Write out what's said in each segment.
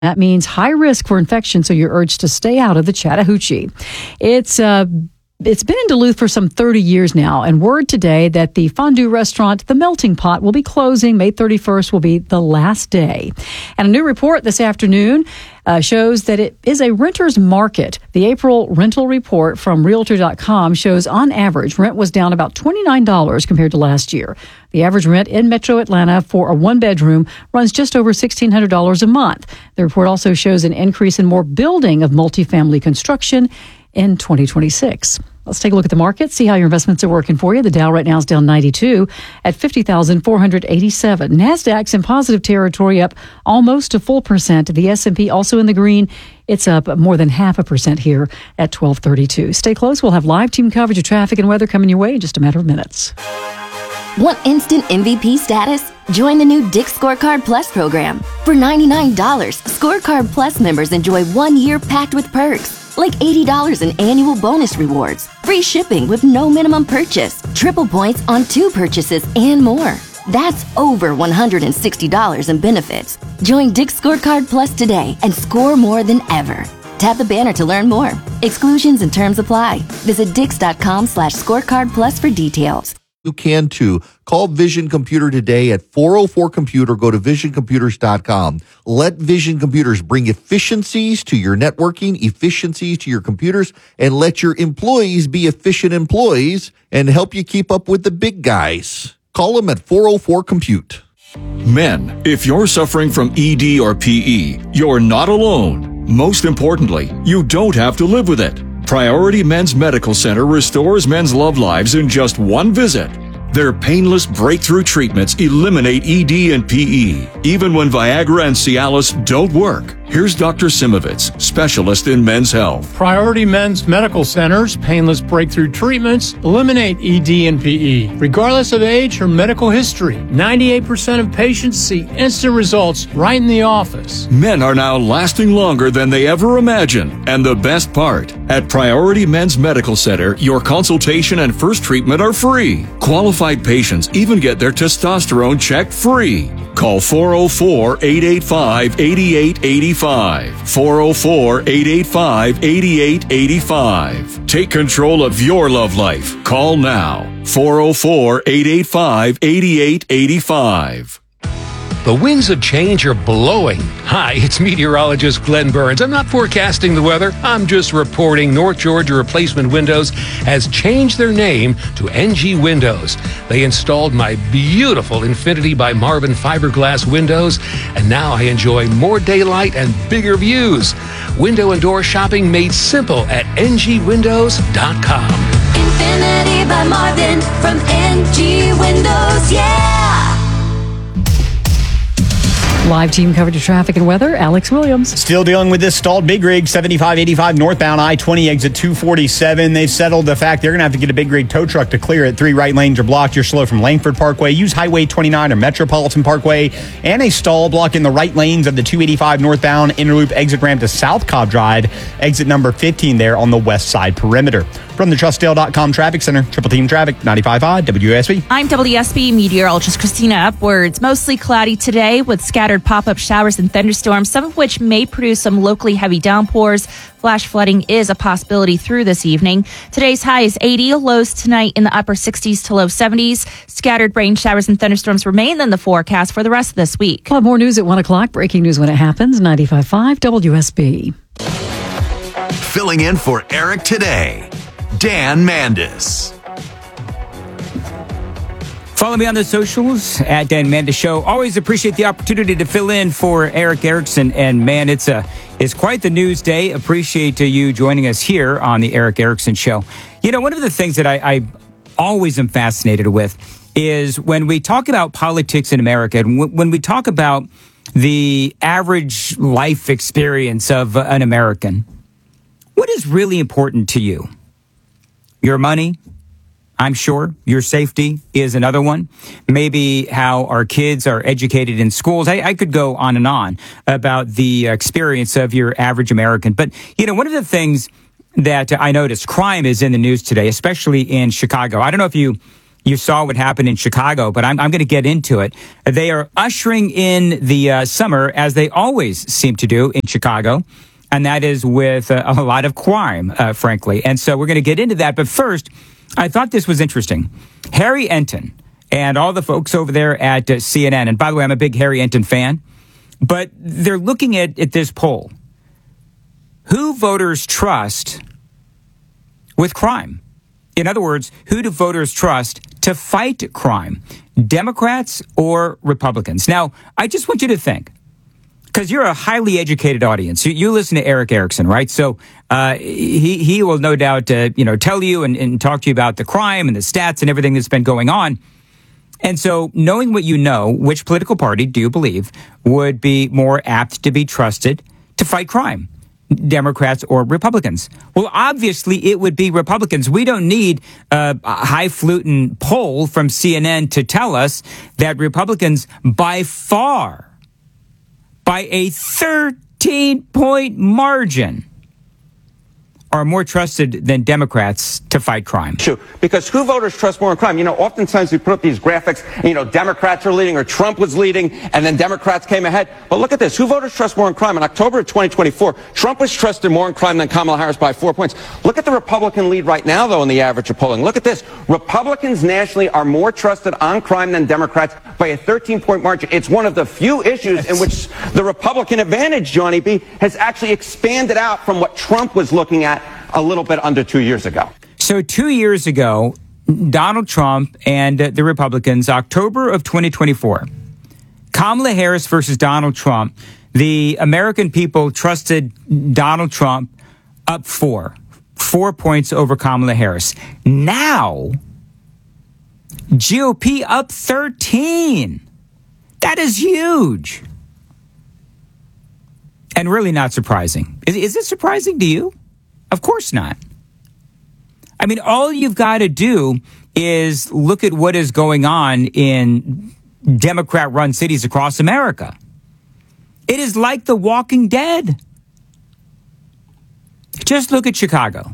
That means high risk for infection, so you're urged to stay out of the Chattahoochee. It's been in Duluth for some 30 years now, and word today that the fondue restaurant, The Melting Pot, will be closing. May 31st will be the last day. And a new report this afternoon shows that it is a renter's market. The April rental report from Realtor.com shows on average rent was down about $29 compared to last year. The average rent in Metro Atlanta for a one-bedroom runs just over $1,600 a month. The report also shows an increase in more building of multifamily construction in 2026. Let's take a look at the market, see how your investments are working for you. The Dow right now is down 92 at 50,487. NASDAQ's in positive territory, up almost a full percent. The S&P also in the green. It's up more than 0.5% here at 1232. Stay close. We'll have live team coverage of traffic and weather coming your way in just a matter of minutes. Want instant MVP status? Join the new Dick's Scorecard Plus program. For $99, Scorecard Plus members enjoy 1 year packed with perks, like $80 in annual bonus rewards, free shipping with no minimum purchase, triple points on 2 purchases, and more. That's over $160 in benefits. Join Dick's Scorecard Plus today and score more than ever. Tap the banner to learn more. Exclusions and terms apply. Visit dix.com/scorecard plus for details. You can too. Call Vision Computer today at 404-COMPUTER. Go to visioncomputers.com. Let Vision Computers bring efficiencies to your networking, efficiencies to your computers, and let your employees be efficient employees and help you keep up with the big guys. Call them at 404-COMPUTE. Men, if you're suffering from ED or PE, you're not alone. Most importantly, you don't have to live with it. Priority Men's Medical Center restores men's love lives in just one visit. Their painless breakthrough treatments eliminate ED and PE, even when Viagra and Cialis don't work. Here's Dr. Simovitz, specialist in men's health. Priority Men's Medical Center's painless breakthrough treatments eliminate ED and PE, regardless of age or medical history. 98% of patients see instant results right in the office. Men are now lasting longer than they ever imagined. And the best part, at Priority Men's Medical Center, your consultation and first treatment are free. Qualified patients even get their testosterone checked free. Call 404-885-8885. 404-885-8885. Take control of your love life. Call now. 404-885-8885. The winds of change are blowing. Hi, it's meteorologist Glenn Burns. I'm not forecasting the weather. I'm just reporting North Georgia Replacement Windows has changed their name to NG Windows. They installed my beautiful Infinity by Marvin fiberglass windows, and now I enjoy more daylight and bigger views. Window and door shopping made simple at ngwindows.com. Infinity by Marvin from NG Windows, yeah! Live team coverage of traffic and weather, Alex Williams. Still dealing with this stalled big rig, 7585 northbound I-20 exit 247. They've settled the fact they're going to have to get a big rig tow truck to clear it. 3 right lanes are blocked. You're slow from Langford Parkway. Use Highway 29 or Metropolitan Parkway. And a stall block in the right lanes of the 285 northbound interloop exit ramp to South Cobb Drive. Exit number 15 there on the west side perimeter. From the TrustDale.com Traffic Center, Triple Team Traffic, 95.5 WSB. I'm WSB meteorologist Christina Upwards. Mostly cloudy today with scattered pop-up showers and thunderstorms, some of which may produce some locally heavy downpours. Flash flooding is a possibility through this evening. Today's high is 80, lows tonight in the upper 60s to low 70s. Scattered rain showers and thunderstorms remain in the forecast for the rest of this week. We'll have more news at 1 o'clock. Breaking news when it happens. 95.5 WSB. Filling in for Eric today, Dan Mandis. Follow me on the socials at Dan Mandis Show. Always appreciate the opportunity to fill in for Eric Erickson. And man, it's quite the news day. Appreciate you joining us here on the Eric Erickson Show. You know, one of the things that I always am fascinated with is when we talk about politics in America, and when we talk about the average life experience of an American, what is really important to you? Your money, I'm sure. Your safety is another one. Maybe how our kids are educated in schools. I could go on and on about the experience of your average American. But, you know, one of the things that I noticed, crime is in the news today, especially in Chicago. I don't know if you You saw what happened in Chicago, but I'm going to get into it. They are ushering in the summer, as they always seem to do in Chicago, and that is with a lot of crime, frankly. And so we're going to get into that. But first, I thought this was interesting. Harry Enton and all the folks over there at CNN, and by the way, I'm a big Harry Enton fan, but they're looking at this poll. Who voters trust with crime? In other words, who do voters trust to fight crime? Democrats or Republicans? Now, I just want you to think, because you're a highly educated audience. You listen to Erick Erickson, right? So he will no doubt tell you and talk to you about the crime and the stats and everything that's been going on. And so knowing what you know, which political party do you believe would be more apt to be trusted to fight crime? Democrats or Republicans? Well, obviously it would be Republicans. We don't need a highfalutin poll from CNN to tell us that Republicans by far, by a 13-point margin, are more trusted than Democrats to fight crime. Because who voters trust more in crime? Oftentimes we put up these graphics, Democrats are leading or Trump was leading and then Democrats came ahead. But look at this. Who voters trust more in crime? In October of 2024, Trump was trusted more in crime than Kamala Harris by 4 points. Look at the Republican lead right now, though, in the average of polling. Look at this. Republicans nationally are more trusted on crime than Democrats by a 13-point margin. It's one of the few issues in which the Republican advantage, Johnny B., has actually expanded out from what Trump was looking at a little bit under 2 years ago. So 2 years ago, Donald Trump and the Republicans, October of 2024, Kamala Harris versus Donald Trump, the American people trusted Donald Trump up 4 points over Kamala Harris. Now, GOP up 13. That is huge. And really not surprising. Is it surprising to you? Of course not. I mean, all you've got to do is look at what is going on in Democrat-run cities across America. It is like The Walking Dead. Just look at Chicago.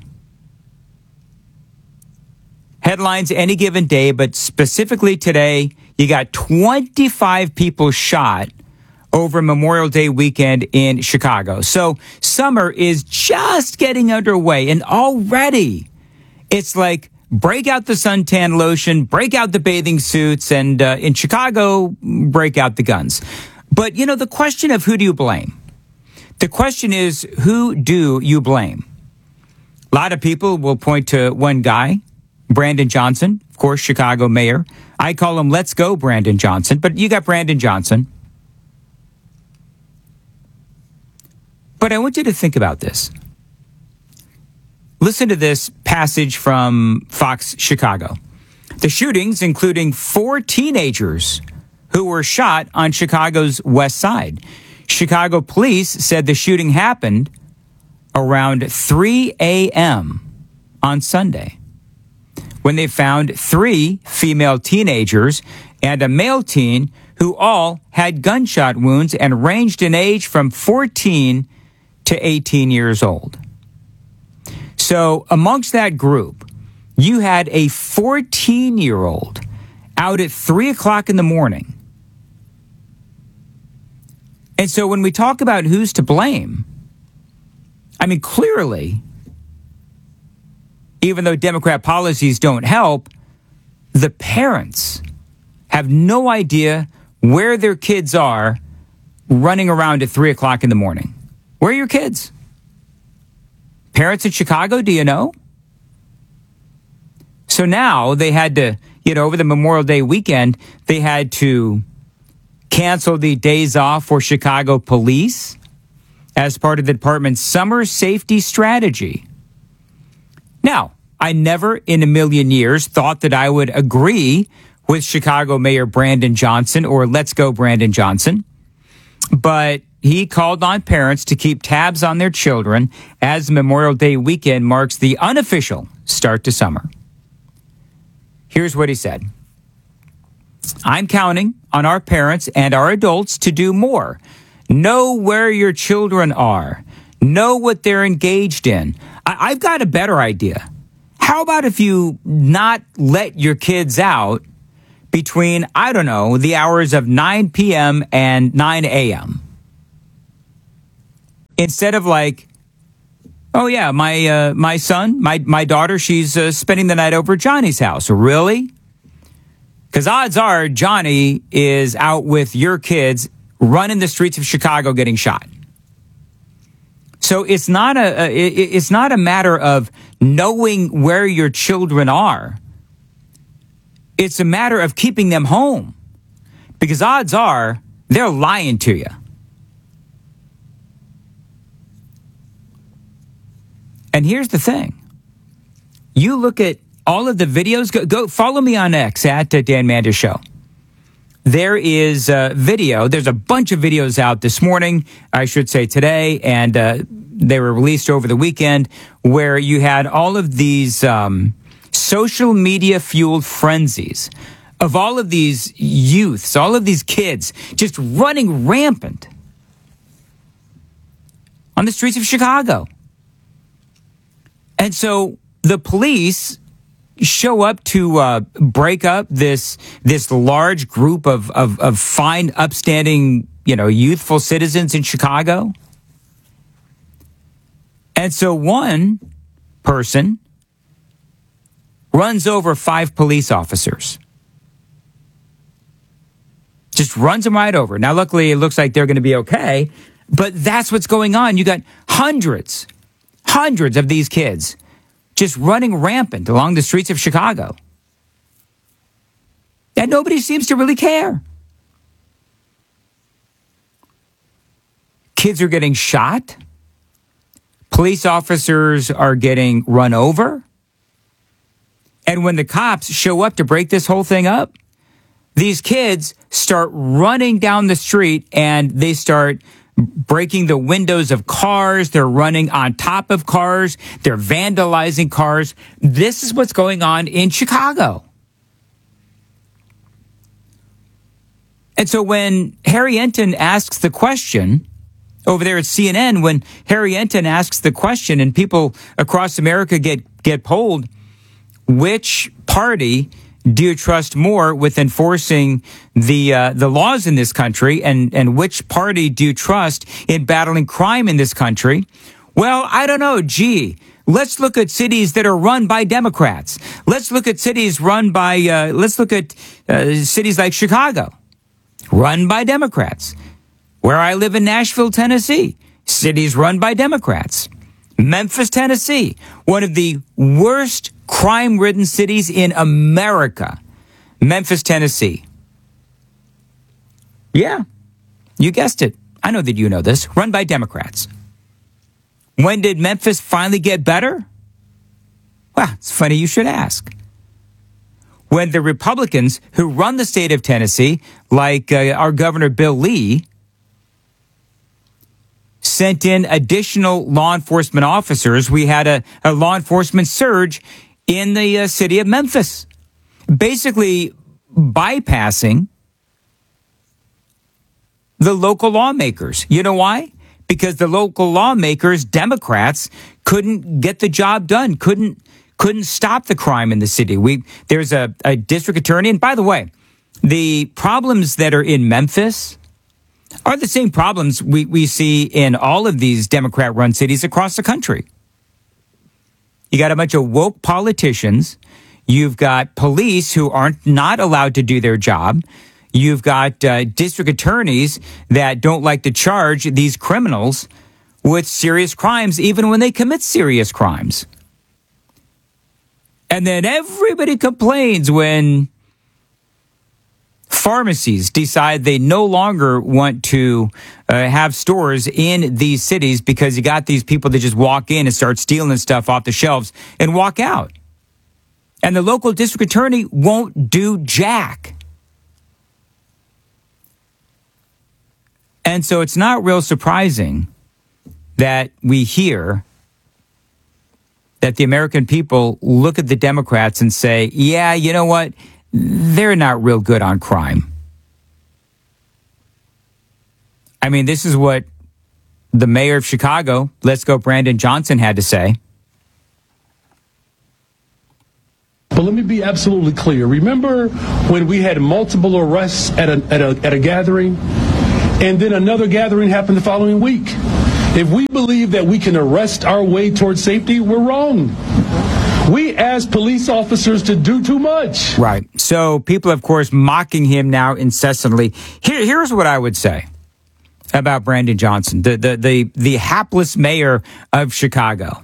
Headlines any given day, but specifically today, you got 25 people shot over Memorial Day weekend in Chicago. So summer is just getting underway, and already it's like break out the suntan lotion, break out the bathing suits, and in Chicago, break out the guns. But, the question of who do you blame? The question is, who do you blame? A lot of people will point to one guy, Brandon Johnson, of course, Chicago mayor. I call him Let's Go Brandon Johnson, but you got Brandon Johnson. But I want you to think about this. Listen to this passage from Fox Chicago. The shootings, including 4 teenagers who were shot on Chicago's west side. Chicago police said the shooting happened around 3 a.m. on Sunday, when they found 3 female teenagers and a male teen who all had gunshot wounds and ranged in age from 14 to 18 years old. So amongst that group, you had a 14-year-old out at 3 o'clock in the morning. And so when we talk about who's to blame, I mean, clearly, even though Democrat policies don't help, the parents have no idea where their kids are running around at 3 o'clock in the morning. Where are your kids? Parents in Chicago, do you know? So now they had to, over the Memorial Day weekend, they had to cancel the days off for Chicago police as part of the department's summer safety strategy. Now, I never in a million years thought that I would agree with Chicago Mayor Brandon Johnson or Let's Go Brandon Johnson, but he called on parents to keep tabs on their children as Memorial Day weekend marks the unofficial start to summer. Here's what he said. I'm counting on our parents and our adults to do more. Know where your children are. Know what they're engaged in. I've got a better idea. How about if you not let your kids out between, I don't know, the hours of 9 p.m. and 9 a.m.? Instead of like, oh yeah, my son, my daughter, she's spending the night over at Johnny's house. Really? Because odds are Johnny is out with your kids running the streets of Chicago getting shot. So it's not a matter of knowing where your children are. It's a matter of keeping them home, because odds are they're lying to you. And here's the thing. You look at all of the videos. Go follow me on X at Dan Mandis Show. There is a video. There's a bunch of videos out this morning, I should say today, and they were released over the weekend, where you had all of these social media fueled frenzies of all of these youths, all of these kids just running rampant on the streets of Chicago. And so the police show up to break up this large group of fine, upstanding, youthful citizens in Chicago. And so one person runs over 5 police officers. Just runs them right over. Now, luckily, it looks like they're going to be okay, but that's what's going on. You got hundreds of these kids just running rampant along the streets of Chicago. And nobody seems to really care. Kids are getting shot. Police officers are getting run over. And when the cops show up to break this whole thing up, these kids start running down the street and they start breaking the windows of cars. They're running on top of cars. They're vandalizing cars. This is what's going on in Chicago. And so when Harry Enten asks the question over there at CNN, when Harry Enten asks the question and people across America get polled, which party do you trust more with enforcing the laws in this country, and which party do you trust in battling crime in this country? Well, I don't know. Gee, let's look at cities that are run by Democrats. Let's look at cities run by, cities like Chicago, run by Democrats. Where I live in Nashville, Tennessee, cities run by Democrats. Memphis, Tennessee, one of the worst crime-ridden cities in America. Memphis, Tennessee. Yeah, you guessed it. I know that you know this. Run by Democrats. When did Memphis finally get better? Well, it's funny you should ask. When the Republicans who run the state of Tennessee, like our Governor Bill Lee, sent in additional law enforcement officers, we had a law enforcement surge in the city of Memphis, basically bypassing the local lawmakers. You know why? Because the local lawmakers, Democrats, couldn't get the job done, couldn't stop the crime in the city. There's a district attorney, and by the way, the problems that are in Memphis are the same problems we see in all of these Democrat-run cities across the country. You got a bunch of woke politicians. You've got police who aren't not allowed to do their job. You've got district attorneys that don't like to charge these criminals with serious crimes, even when they commit serious crimes. And then everybody complains when pharmacies decide they no longer want to have stores in these cities because you got these people that just walk in and start stealing stuff off the shelves and walk out. And the local district attorney won't do jack. And so it's not real surprising that we hear that the American people look at the Democrats and say, yeah, you know what? They're not real good on crime. I mean, this is what the mayor of Chicago, Let's Go Brandon Johnson, had to say. But let me be absolutely clear. Remember when we had multiple arrests at a gathering, and then another gathering happened the following week? If we believe that we can arrest our way towards safety, we're wrong. We ask police officers to do too much. Right. So people, of course, mocking him now incessantly. Here's what I would say about Brandon Johnson, the hapless mayor of Chicago.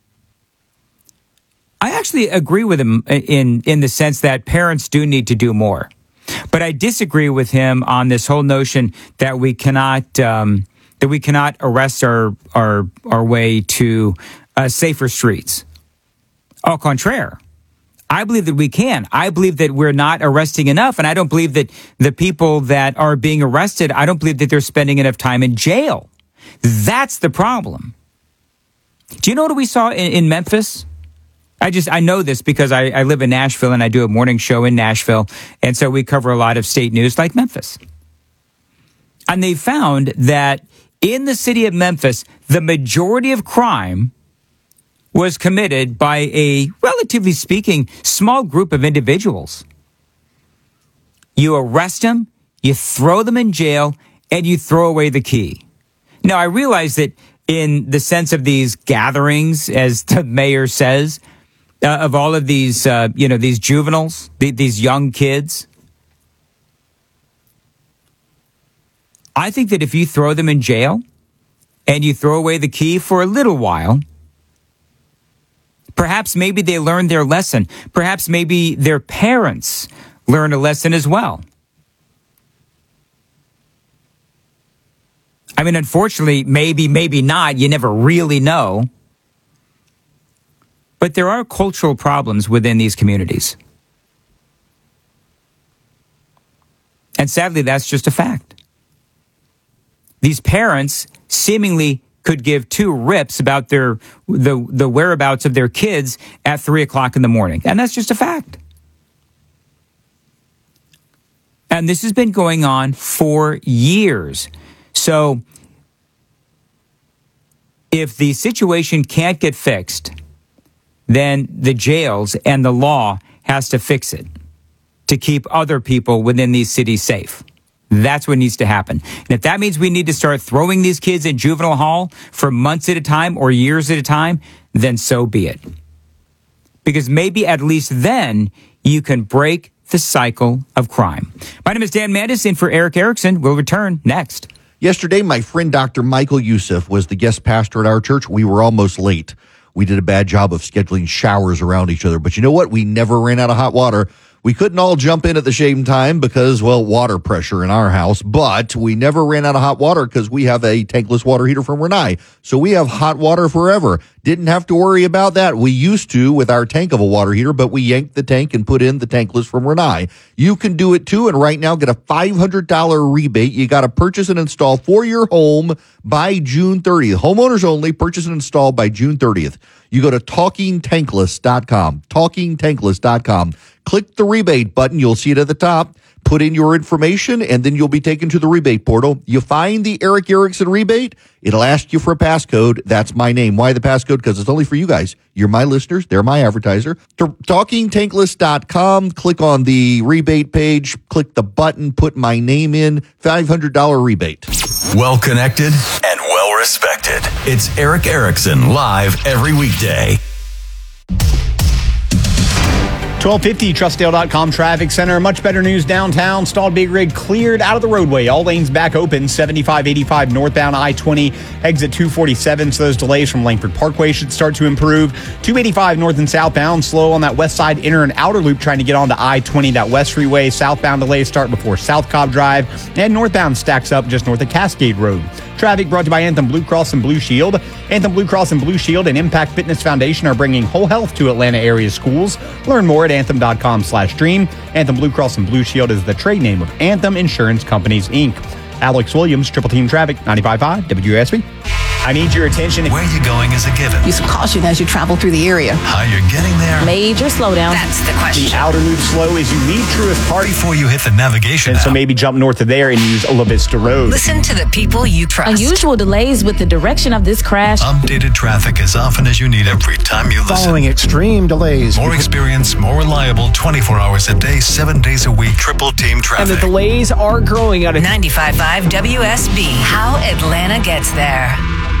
I actually agree with him in the sense that parents do need to do more. But I disagree with him on this whole notion that we cannot arrest our way to safer streets. Au contraire, I believe that we can. I believe that we're not arresting enough, and I don't believe that the people that are being arrested, I don't believe that they're spending enough time in jail. That's the problem. Do you know what we saw in Memphis? I know this because I live in Nashville and I do a morning show in Nashville. And so we cover a lot of state news like Memphis. And they found that in the city of Memphis, the majority of crime was committed by a, relatively speaking, small group of individuals. You arrest them, you throw them in jail, and you throw away the key. Now, I realize that in the sense of these gatherings, as the mayor says, of all of these, these juveniles, these young kids, I think that if you throw them in jail and you throw away the key for a little while, perhaps maybe they learn their lesson. Perhaps maybe their parents learn a lesson as well. I mean, unfortunately, maybe not. You never really know. But there are cultural problems within these communities. And sadly, that's just a fact. These parents seemingly could give two rips about the whereabouts of their kids at 3 o'clock in the morning. And that's just a fact. And this has been going on for years. So if the situation can't get fixed, then the jails and the law has to fix it to keep other people within these cities safe. That's what needs to happen. And if that means we need to start throwing these kids in juvenile hall for months at a time or years at a time, then so be it. Because maybe at least then you can break the cycle of crime. My name is Dan Mandis, in for Eric Erickson. We'll return next. Yesterday, my friend Dr. Michael Youssef was the guest pastor at our church. We were almost late. We did a bad job of scheduling showers around each other. But you know what? We never ran out of hot water. We couldn't all jump in at the same time because, well, water pressure in our house. But we never ran out of hot water because we have a tankless water heater from Rinnai. So we have hot water forever. Didn't have to worry about that. We used to with our tank of a water heater, but we yanked the tank and put in the tankless from Rinnai. You can do it too, and right now get a $500 rebate. You got to purchase and install for your home by June 30th. Homeowners only, purchase and install by June 30th. You go to TalkingTankless.com, TalkingTankless.com. Click the rebate button. You'll see it at the top. Put in your information, and then you'll be taken to the rebate portal. You find the Eric Erickson rebate. It'll ask you for a passcode. That's my name. Why the passcode? Because it's only for you guys. You're my listeners. They're my advertiser. TalkingTankless.com. Click on the rebate page. Click the button. Put my name in. $500 rebate. Well connected and well respected. It's Eric Erickson live every weekday. 1250 Trustdale.com Traffic Center. Much better news downtown. Stalled big rig cleared out of the roadway. All lanes back open. 75-85 northbound I-20 exit 247. So those delays from Langford Parkway should start to improve. 285 north and southbound. Slow on that west side inner and outer loop trying to get onto I-20. That west freeway. Southbound delays start before South Cobb Drive. And northbound stacks up just north of Cascade Road. Traffic brought to you by Anthem Blue Cross and Blue Shield. Anthem Blue Cross and Blue Shield and Impact Fitness Foundation are bringing whole health to Atlanta area schools. Learn more at anthem.com/dream. Anthem Blue Cross and Blue Shield is the trade name of Anthem Insurance Companies, Inc. Alex Williams, Triple Team Traffic, 95.5 WSB. I need your attention. Where you're going is a given. Use some caution as you travel through the area. How you're getting there. Major slowdown. That's the question. The outer loop slow as you leave Truist Park. Before you hit the navigation And so maybe jump north of there and use La Vista Road. Listen to the people you trust. Unusual delays with the direction of this crash. Updated traffic as often as you need every time you listen. Following extreme delays. More experience, more reliable, 24 hours a day, 7 days a week, triple team traffic. And the delays are growing out of 95.5 WSB. How Atlanta gets there.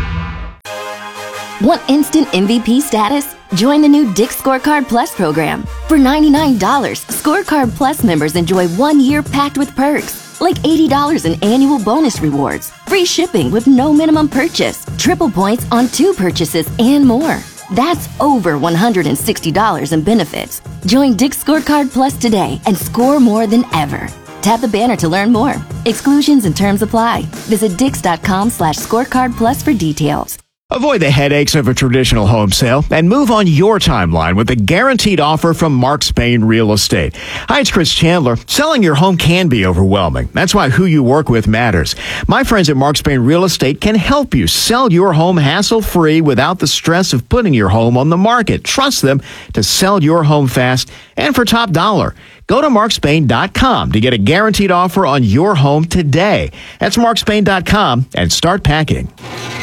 Want instant MVP status? Join the new Dick's Scorecard Plus program. For $99, Scorecard Plus members enjoy 1 year packed with perks, like $80 in annual bonus rewards, free shipping with no minimum purchase, triple points on 2 purchases, and more. That's over $160 in benefits. Join Dick's Scorecard Plus today and score more than ever. Tap the banner to learn more. Exclusions and terms apply. Visit Dix.com/scorecard plus for details. Avoid the headaches of a traditional home sale and move on your timeline with a guaranteed offer from Mark Spain Real Estate. Hi, it's Chris Chandler. Selling your home can be overwhelming. That's why who you work with matters. My friends at Mark Spain Real Estate can help you sell your home hassle-free without the stress of putting your home on the market. Trust them to sell your home fast and for top dollar. Go to markspain.com to get a guaranteed offer on your home today. That's markspain.com and start packing.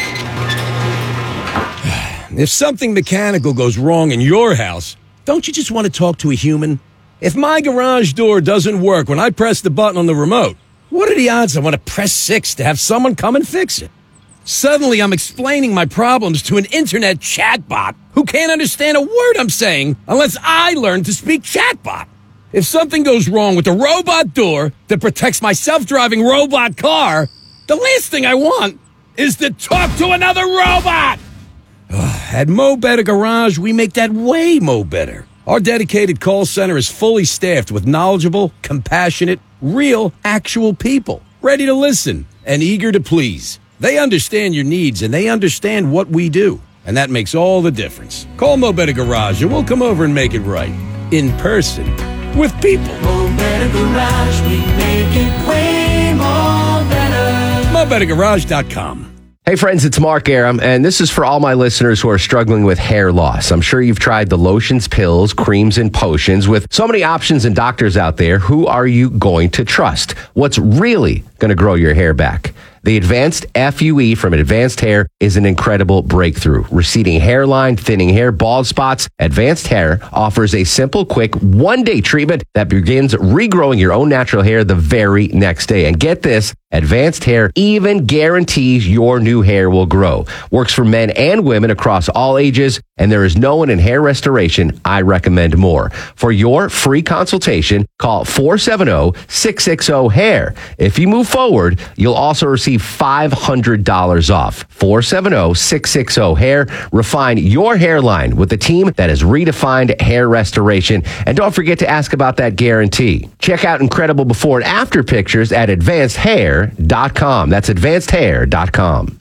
If something mechanical goes wrong in your house, don't you just want to talk to a human? If my garage door doesn't work when I press the button on the remote, what are the odds I want to press 6 to have someone come and fix it? Suddenly, I'm explaining my problems to an internet chatbot who can't understand a word I'm saying unless I learn to speak chatbot. If something goes wrong with the robot door that protects my self-driving robot car, the last thing I want is to talk to another robot. At Mo Better Garage, we make that way mo better. Our dedicated call center is fully staffed with knowledgeable, compassionate, real, actual people, ready to listen and eager to please. They understand your needs and they understand what we do, and that makes all the difference. Call Mo Better Garage and we'll come over and make it right. In person. With people. Mo Better Garage, we make it way more better. MoBetterGarage.com. Hey friends, it's Mark Aram, and this is for all my listeners who are struggling with hair loss. I'm sure you've tried the lotions, pills, creams, and potions. With so many options and doctors out there, who are you going to trust? What's really going to grow your hair back? The Advanced FUE from Advanced Hair is an incredible breakthrough. Receding hairline, thinning hair, bald spots, Advanced Hair offers a simple, quick, one-day treatment that begins regrowing your own natural hair the very next day. And get this, Advanced Hair even guarantees your new hair will grow. Works for men and women across all ages, and there is no one in hair restoration I recommend more. For your free consultation, call 470-660-HAIR. If you move forward, you'll also receive $500 off. 470-660-HAIR. Refine your hairline with the team that has redefined hair restoration. And don't forget to ask about that guarantee. Check out incredible before and after pictures at advancedhair.com. That's advancedhair.com.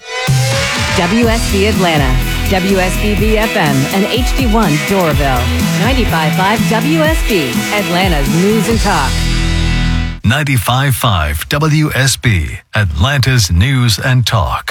WSB Atlanta, WSBB FM, and HD1 Doraville. 95.5 WSB, Atlanta's News and Talk. 95.5 WSB, Atlanta's News and Talk.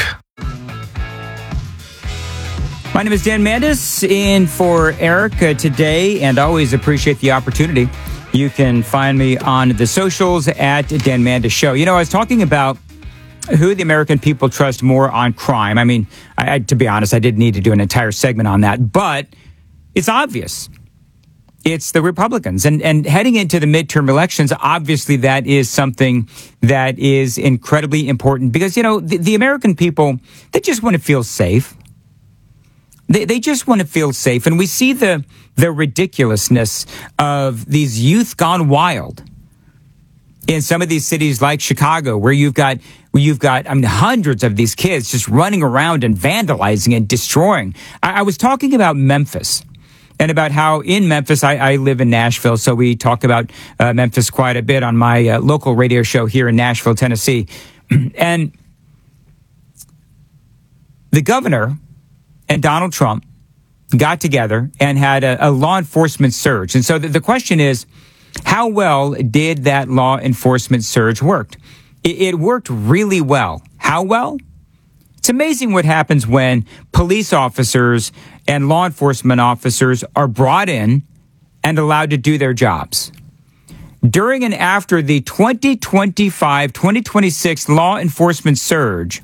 My name is Dan Mandis, in for Eric today, and always appreciate the opportunity. You can find me on the socials at Dan Mandis Show. You know, I was talking about who the American people trust more on crime. I mean, to be honest, I didn't need to do an entire segment on that, but it's obvious. It's the Republicans. And heading into the midterm elections, obviously that is something that is incredibly important because, you know, the American people, they just want to feel safe. They just want to feel safe. And we see the ridiculousness of these youth gone wild in some of these cities like Chicago, where you've got hundreds of these kids just running around and vandalizing and destroying. I was talking about Memphis. And about how in Memphis, I live in Nashville, so we talk about Memphis quite a bit on my local radio show here in Nashville, Tennessee. And the governor and Donald Trump got together and had a law enforcement surge. And so the question is, how well did that law enforcement surge work? It worked really well. How well? It's amazing what happens when police officers and law enforcement officers are brought in and allowed to do their jobs. During and after the 2025-2026 law enforcement surge,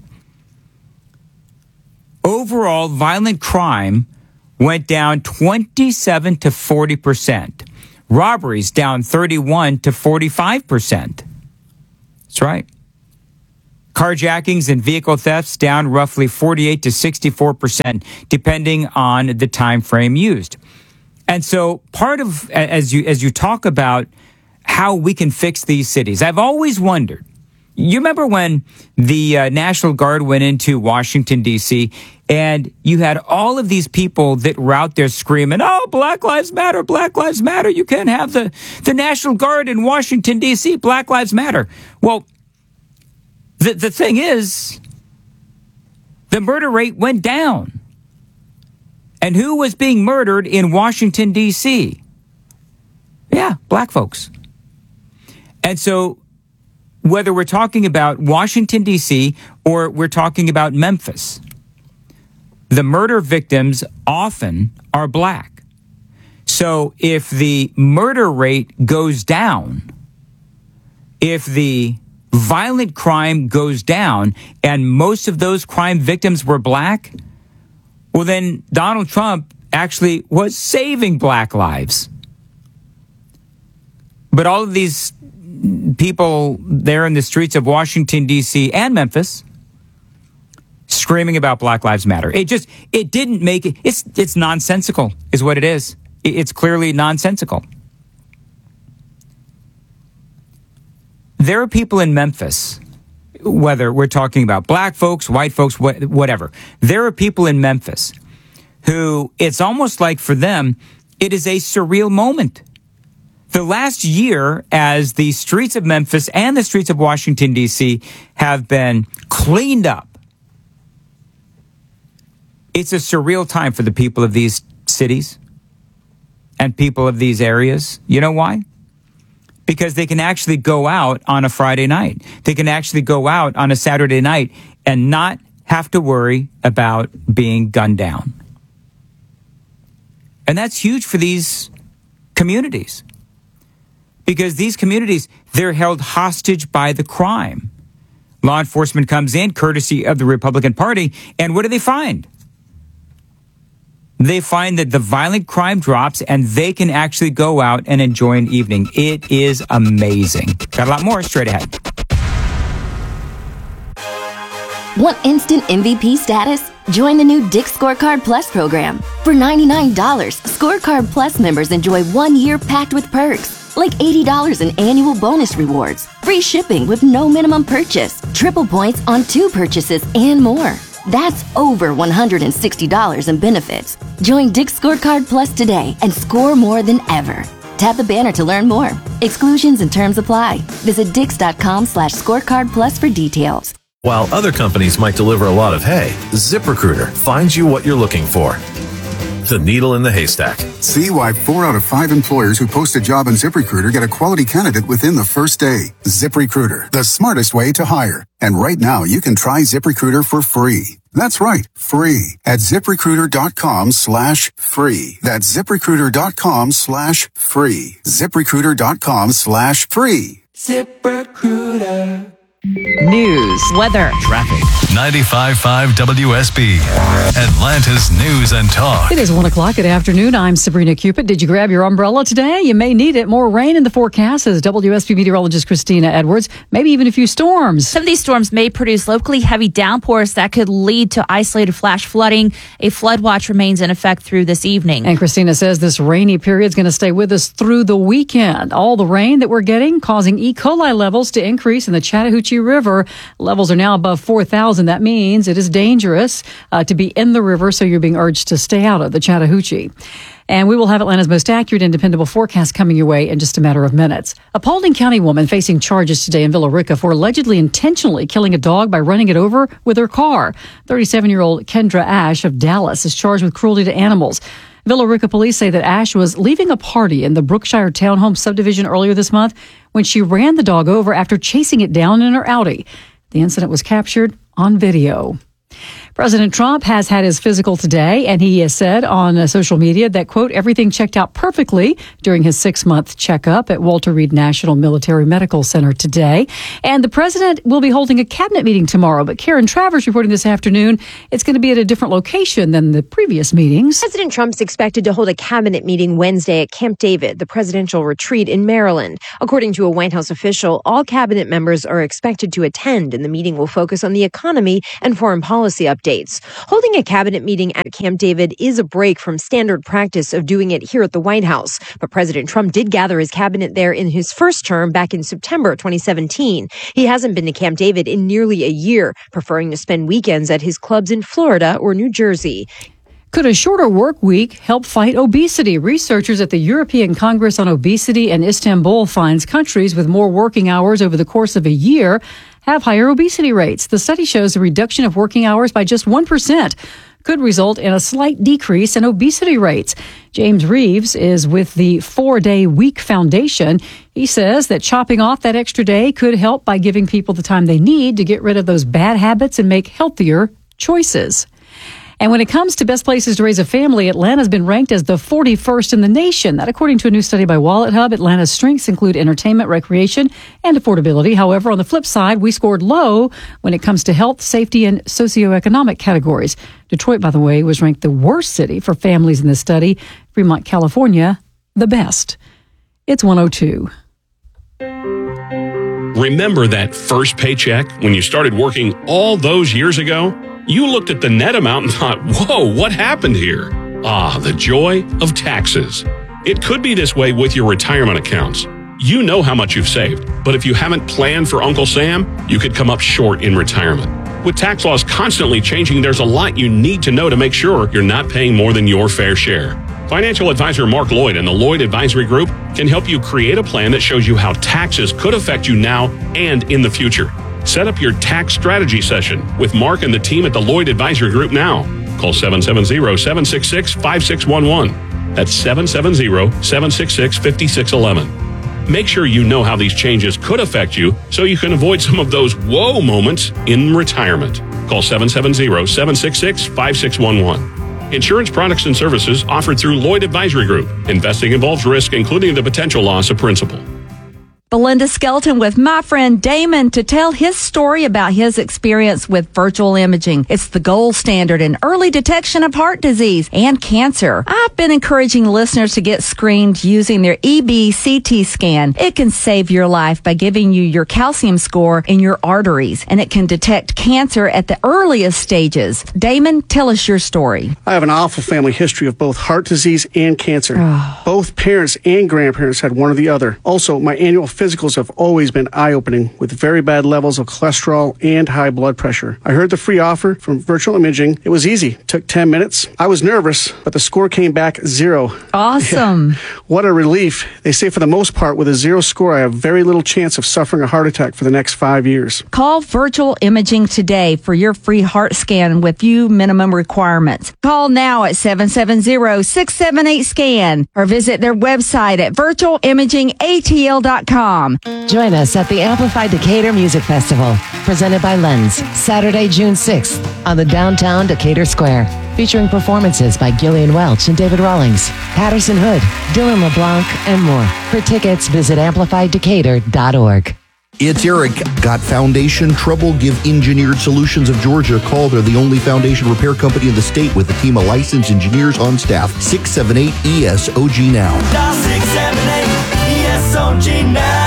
overall violent crime went down 27 to 40%. Robberies down 31 to 45%. That's right. Carjackings and vehicle thefts down roughly 48 to 64%, depending on the time frame used. And so part of, as you talk about how we can fix these cities, I've always wondered, you remember when the National Guard went into Washington, D.C., and you had all of these people that were out there screaming, oh, Black Lives Matter, Black Lives Matter. You can't have the National Guard in Washington, D.C., Black Lives Matter. Well, the thing is, the murder rate went down. And who was being murdered in Washington, D.C.? Yeah, black folks. And so whether we're talking about Washington, D.C., or we're talking about Memphis, the murder victims often are black. So if the murder rate goes down, if the violent crime goes down, and most of those crime victims were black, well, then Donald Trump actually was saving black lives. But all of these people there in the streets of Washington, D.C. and Memphis screaming about Black Lives Matter. It didn't make it. It's nonsensical is what it is. It's clearly nonsensical. There are people in Memphis, whether we're talking about black folks, white folks, whatever. There are people in Memphis who it's almost like for them, it is a surreal moment. The last year, as the streets of Memphis and the streets of Washington, D.C. have been cleaned up, it's a surreal time for the people of these cities and people of these areas. You know why? Because they can actually go out on a Friday night. They can actually go out on a Saturday night and not have to worry about being gunned down. And that's huge for these communities. Because these communities, they're held hostage by the crime. Law enforcement comes in, courtesy of the Republican Party, and what do they find? They find that the violent crime drops and they can actually go out and enjoy an evening. It is amazing. Got a lot more straight ahead. Want instant MVP status? Join the new Dick's Scorecard Plus program. For $99, Scorecard Plus members enjoy 1 year packed with perks, like $80 in annual bonus rewards, free shipping with no minimum purchase, triple points on 2 purchases, and more. That's over $160 in benefits. Join Dick's Scorecard Plus today and score more than ever. Tap the banner to learn more. Exclusions and terms apply. Visit dix.com/scorecard plus for details. While other companies might deliver a lot of hay, ZipRecruiter finds you what you're looking for. The needle in the haystack. See why 4 out of 5 employers who post a job on ZipRecruiter get a quality candidate within the first day. ZipRecruiter, the smartest way to hire. And right now, you can try ZipRecruiter for free. That's right, free at ZipRecruiter.com/free. That's ZipRecruiter.com/free. ZipRecruiter.com/free. ZipRecruiter. News, weather, traffic. 95.5 WSB, Atlanta's news and talk. It is 1 o'clock. Good afternoon. I'm Sabrina Cupid. Did you grab your umbrella today? You may need it. More rain in the forecast, as WSB meteorologist Christina Edwards. Maybe even a few storms. Some of these storms may produce locally heavy downpours that could lead to isolated flash flooding. A flood watch remains in effect through this evening. And Christina says this rainy period is going to stay with us through the weekend. All the rain that we're getting causing E. coli levels to increase in the Chattahoochee River. Levels are now above 4,000. That means it is dangerous to be in the river, so you're being urged to stay out of the Chattahoochee. And we will have Atlanta's most accurate and dependable forecast coming your way in just a matter of minutes. A Paulding County woman facing charges today in Villa Rica for allegedly intentionally killing a dog by running it over with her car. 37-year-old Kendra Ash of Dallas is charged with cruelty to animals. Villa Rica police say that Ash was leaving a party in the Brookshire Townhome subdivision earlier this month when she ran the dog over after chasing it down in her Audi. The incident was captured on video. President Trump has had his physical today, and he has said on social media that, quote, everything checked out perfectly during his 6-month checkup at Walter Reed National Military Medical Center today. And the president will be holding a cabinet meeting tomorrow. But Karen Travers reporting this afternoon, it's going to be at a different location than the previous meetings. President Trump's expected to hold a cabinet meeting Wednesday at Camp David, the presidential retreat in Maryland. According to a White House official, all cabinet members are expected to attend, and the meeting will focus on the economy and foreign policy updates. Holding a cabinet meeting at Camp David is a break from standard practice of doing it here at the White House. But President Trump did gather his cabinet there in his first term back in September 2017. He hasn't been to Camp David in nearly a year, preferring to spend weekends at his clubs in Florida or New Jersey. Could a shorter work week help fight obesity? Researchers at the European Congress on Obesity in Istanbul finds countries with more working hours over the course of a year have higher obesity rates. The study shows a reduction of working hours by just 1% could result in a slight decrease in obesity rates. James Reeves is with the 4-Day Week Foundation. He says that chopping off that extra day could help by giving people the time they need to get rid of those bad habits and make healthier choices. And when it comes to best places to raise a family, Atlanta's been ranked as the 41st in the nation. That according to a new study by Wallet Hub. Atlanta's strengths include entertainment, recreation, and affordability. However, on the flip side, we scored low when it comes to health, safety, and socioeconomic categories. Detroit, by the way, was ranked the worst city for families in this study. Fremont, California, the best. It's 102. Remember that first paycheck when you started working all those years ago? You looked at the net amount and thought, whoa, what happened here? Ah, the joy of taxes. It could be this way with your retirement accounts. You know how much you've saved, but if you haven't planned for Uncle Sam, you could come up short in retirement. With tax laws constantly changing, there's a lot you need to know to make sure you're not paying more than your fair share. Financial advisor Mark Lloyd and the Lloyd Advisory Group can help you create a plan that shows you how taxes could affect you now and in the future. Set up your tax strategy session with Mark and the team at the Lloyd Advisory Group now. Call 770-766-5611. That's 770-766-5611. Make sure you know how these changes could affect you so you can avoid some of those whoa moments in retirement. Call 770-766-5611. Insurance products and services offered through Lloyd Advisory Group. Investing involves risk, including the potential loss of principal. Belinda Skelton with my friend Damon to tell his story about his experience with virtual imaging. It's the gold standard in early detection of heart disease and cancer. I've been encouraging listeners to get screened using their EBCT scan. It can save your life by giving you your calcium score in your arteries, and it can detect cancer at the earliest stages. Damon, tell us your story. I have an awful family history of both heart disease and cancer. Both parents and grandparents had one or the other. Also, my annual physicals have always been eye-opening with very bad levels of cholesterol and high blood pressure. I heard the free offer from Virtual Imaging. It was easy. Took 10 minutes. I was nervous, but the score came back 0. Awesome. Yeah. What a relief. They say for the most part, with a 0 score, I have very little chance of suffering a heart attack for the next 5 years. Call Virtual Imaging today for your free heart scan with few minimum requirements. Call now at 770-678-SCAN or visit their website at virtualimagingatl.com. Join us at the Amplified Decatur Music Festival, presented by Lens, Saturday, June 6th, on the downtown Decatur Square, featuring performances by Gillian Welch and David Rawlings, Patterson Hood, Dylan LeBlanc, and more. For tickets, visit amplifieddecatur.org. It's Eric. Got foundation trouble? Give Engineered Solutions of Georgia a call. They're the only foundation repair company in the state with a team of licensed engineers on staff. 678-ESOG now. Dial 678-ESOG now.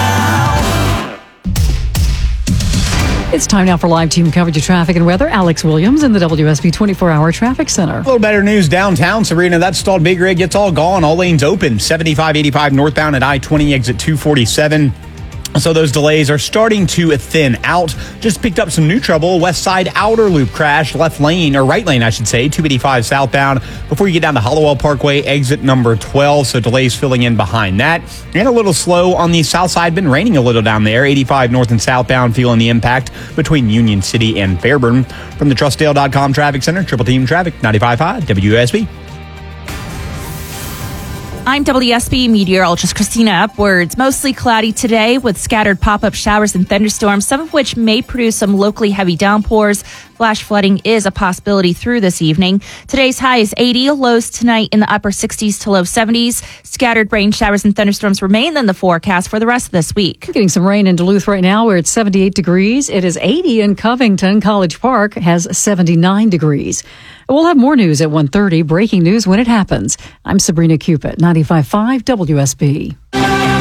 It's time now for live team coverage of traffic and weather. Alex Williams in the WSB 24-hour traffic center. A little better news downtown, Serena. That stalled big rig. It's all gone. All lanes open. 75-85 northbound at I-20 exit 247. So those delays are starting to thin out. Just picked up some new trouble. West side outer loop crash, left lane, or right lane, I should say, 285 southbound before you get down to Hollowell Parkway, exit number 12. So delays filling in behind that. And a little slow on the south side. Been raining a little down there. 85 north and southbound, feeling the impact between Union City and Fairburn. From the Trustdale.com Traffic Center, Triple Team Traffic, 95.5 WSB. I'm WSB meteorologist Christina Upwards. Mostly cloudy today with scattered pop-up showers and thunderstorms, some of which may produce some locally heavy downpours. Flash flooding is a possibility through this evening. Today's high is 80, lows tonight in the upper 60s to low 70s. Scattered rain showers and thunderstorms remain in the forecast for the rest of this week. We're getting some rain in Duluth right now where it's 78 degrees. It is 80 in Covington. College Park has 79 degrees. We'll have more news at 1:30. Breaking news when it happens. I'm Sabrina Cupid, 95.5 WSB.